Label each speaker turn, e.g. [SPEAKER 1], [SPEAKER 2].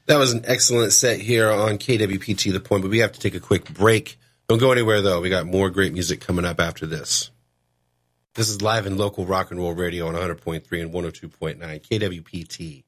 [SPEAKER 1] That was an excellent set here on KWPT The Point, but we have to take a quick break. Don't go anywhere, though. We got more great music coming up after this. This is live and local rock and roll radio on 100.3 and 102.9 KWPT.